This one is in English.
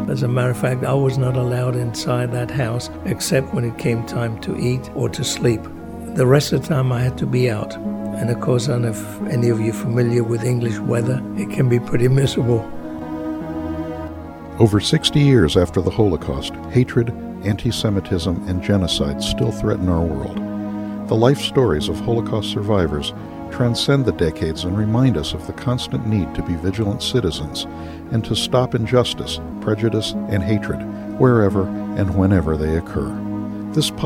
As a matter of fact, I was not allowed inside that house except when it came time to eat or to sleep. The rest of the time I had to be out. And of course, I don't know if any of you are familiar with English weather. It can be pretty miserable. Over 60 years after the Holocaust, hatred, anti-Semitism, and genocide still threaten our world. The life stories of Holocaust survivors transcend the decades and remind us of the constant need to be vigilant citizens and to stop injustice, prejudice, and hatred wherever and whenever they occur. This